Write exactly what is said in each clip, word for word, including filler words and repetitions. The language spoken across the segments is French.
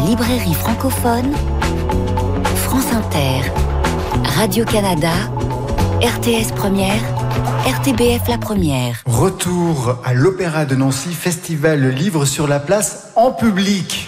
librairie francophone, France Inter, Radio-Canada, R T S Première, R T B F La Première. Retour à l'Opéra de Nancy, festival Livre sur la place en public.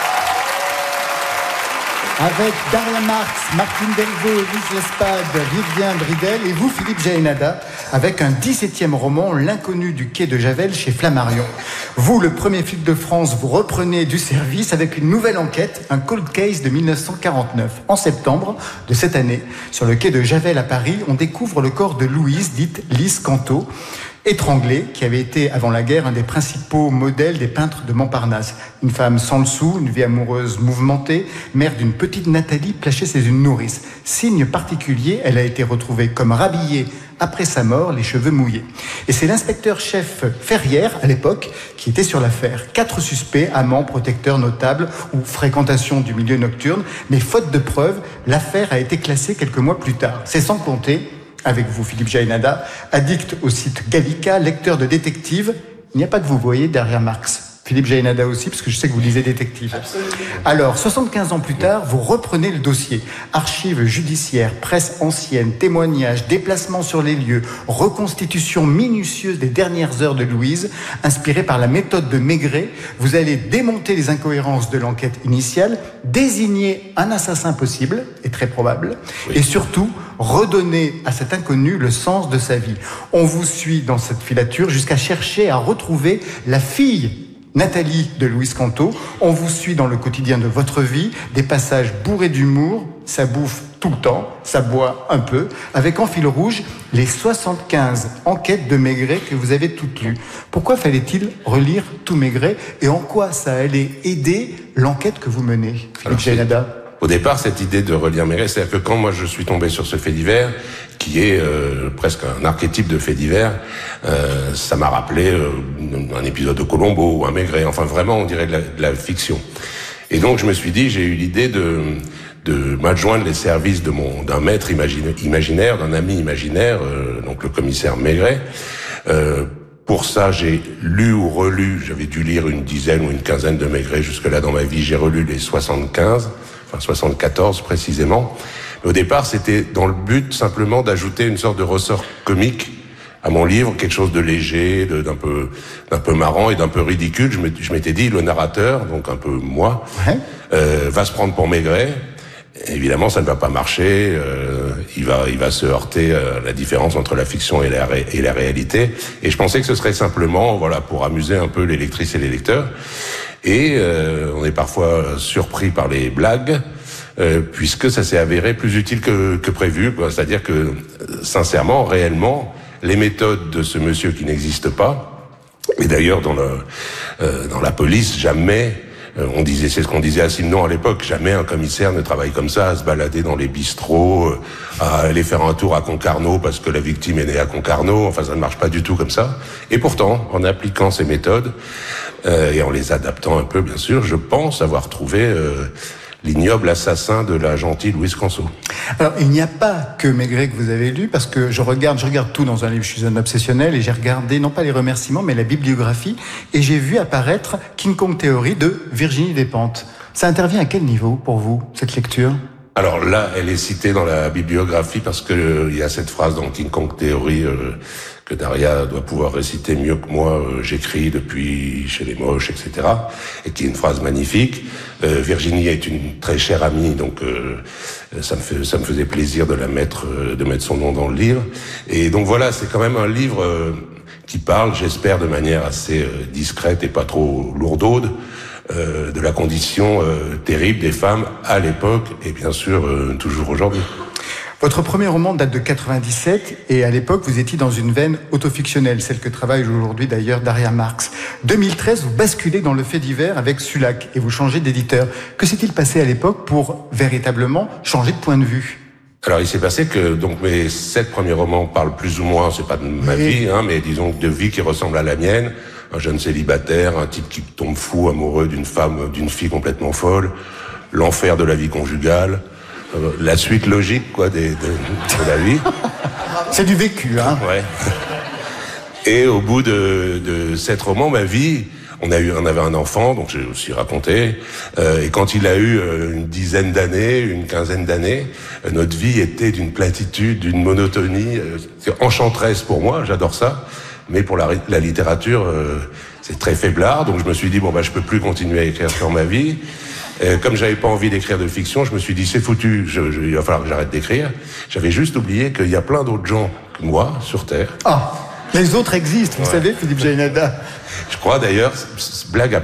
Avec Daria Marx, Martine Delvaux, Lise Lespade, Vivien Bridel et vous, Philippe Jaénada, avec un dix-septième roman, L'inconnu du quai de Javel chez Flammarion. Vous, le premier flic de France, vous reprenez du service avec une nouvelle enquête, un cold case de mille neuf cent quarante-neuf. En septembre de cette année, sur le quai de Javel à Paris, on découvre le corps de Louise, dite Lise Canto, étranglée, qui avait été, avant la guerre, un des principaux modèles des peintres de Montparnasse. Une femme sans le sou, une vie amoureuse mouvementée, mère d'une petite Nathalie placée chez une nourrice. Signe particulier, elle a été retrouvée comme rhabillée après sa mort, les cheveux mouillés. Et c'est l'inspecteur-chef Ferrière, à l'époque, qui était sur l'affaire. Quatre suspects, amants, protecteurs notables ou fréquentation du milieu nocturne, mais faute de preuves, l'affaire a été classée quelques mois plus tard. C'est sans compter, avec vous Philippe Jaénada, addict au site Gallica, lecteur de détectives. Il n'y a pas que vous voyez derrière Marx. Philippe Jaénada aussi, parce que je sais que vous lisez détective. Absolument. Alors, soixante-quinze ans plus tard, vous reprenez le dossier. Archives judiciaires, presse ancienne, témoignages, déplacements sur les lieux, reconstitution minutieuse des dernières heures de Louise, inspirée par la méthode de Maigret. Vous allez démonter les incohérences de l'enquête initiale, désigner un assassin possible, et très probable, oui. Et surtout, redonner à cet inconnu le sens de sa vie. On vous suit dans cette filature jusqu'à chercher à retrouver la fille Nathalie de Louise Canto. On vous suit dans le quotidien de votre vie, des passages bourrés d'humour, ça bouffe tout le temps, ça boit un peu, avec en fil rouge les soixante-quinze enquêtes de Maigret que vous avez toutes lues. Pourquoi fallait-il relire tout Maigret et en quoi ça allait aider l'enquête que vous menez, Philippe Jaénada ? Au départ, cette idée de relire Maigret, c'est-à-dire que quand moi je suis tombé sur ce fait divers, qui est euh, presque un archétype de fait divers, euh, ça m'a rappelé euh, un épisode de Colombo ou un Maigret, enfin vraiment on dirait de la, de la fiction. Et donc je me suis dit, j'ai eu l'idée de, de m'adjoindre les services de mon d'un maître imagine, imaginaire, d'un ami imaginaire, euh, donc le commissaire Maigret. Euh, Pour ça, j'ai lu ou relu, j'avais dû lire une dizaine ou une quinzaine de Maigret jusque-là dans ma vie. J'ai relu les soixante-quinze, enfin soixante-quatorze précisément. Mais au départ, c'était dans le but simplement d'ajouter une sorte de ressort comique à mon livre, quelque chose de léger, de, d'un peu, d'un peu marrant et d'un peu ridicule. Je, me, je m'étais dit, le narrateur, donc un peu moi, ouais. euh, va se prendre pour Maigret. Évidemment, ça ne va pas marcher. Euh, il va, il va se heurter à la différence entre la fiction et la, ré, et la réalité. Et je pensais que ce serait simplement, voilà, pour amuser un peu les lectrices et les lecteurs. Et euh, on est parfois surpris par les blagues, euh, puisque ça s'est avéré plus utile que, que prévu. Quoi. C'est-à-dire que, sincèrement, réellement, les méthodes de ce monsieur qui n'existe pas. Et d'ailleurs, dans, le, euh, dans la police, jamais. On disait, c'est ce qu'on disait à Simon à l'époque, jamais un commissaire ne travaille comme ça, à se balader dans les bistrots, à aller faire un tour à Concarneau parce que la victime est née à Concarneau. Enfin, ça ne marche pas du tout comme ça. Et pourtant, en appliquant ces méthodes euh, et en les adaptant un peu, bien sûr, je pense avoir trouvé euh, l'ignoble assassin de la gentille Louise Canto. Alors, il n'y a pas que Maigret que vous avez lu, parce que je regarde, je regarde tout dans un livre, je suis un obsessionnel, et j'ai regardé, non pas les remerciements, mais la bibliographie, et j'ai vu apparaître King Kong Theory de Virginie Despentes. Ça intervient à quel niveau, pour vous, cette lecture ? Alors là, elle est citée dans la bibliographie parce que euh, il y a cette phrase dans King Kong Theory euh, que Daria doit pouvoir réciter mieux que moi. Euh, j'écris depuis chez les Moches, et cetera. Et qui est une phrase magnifique. Euh, Virginie est une très chère amie, donc euh, ça me fait, ça me faisait plaisir de la mettre, euh, de mettre son nom dans le livre. Et donc voilà, c'est quand même un livre euh, qui parle, j'espère, de manière assez euh, discrète et pas trop lourdaude. Euh, de la condition euh, terrible des femmes à l'époque et bien sûr euh, toujours aujourd'hui. Votre premier roman date de quatre-vingt-dix-sept et à l'époque vous étiez dans une veine autofictionnelle, celle que travaille aujourd'hui d'ailleurs Daria Marx. deux mille treize, vous basculez dans le fait divers avec Sulac et vous changez d'éditeur. Que s'est-il passé à l'époque pour véritablement changer de point de vue ? Alors il s'est passé que donc mes sept premiers romans parlent plus ou moins, c'est pas de ma oui. vie, hein, mais disons de vie qui ressemble à la mienne. Un jeune célibataire, un type qui tombe fou, amoureux d'une femme, d'une fille complètement folle, l'enfer de la vie conjugale, euh, la suite logique, quoi, des, de, de la vie. C'est du vécu, hein. Ouais. Et au bout de, de sept romans, ma vie, On a eu, on avait un enfant, donc j'ai aussi raconté. Euh, et quand il a eu euh, une dizaine d'années, une quinzaine d'années, euh, notre vie était d'une platitude, d'une monotonie euh, enchanteresse pour moi. J'adore ça, mais pour la, la littérature, euh, c'est très faiblard. Donc je me suis dit bon bah je peux plus continuer à écrire sur ma vie. Euh, comme j'avais pas envie d'écrire de fiction, je me suis dit c'est foutu. Je, je, il va falloir que j'arrête d'écrire. J'avais juste oublié qu'il y a plein d'autres gens que moi sur Terre. Ah, les autres existent, vous ouais. savez, Philippe Jaénada. Je crois d'ailleurs, blague à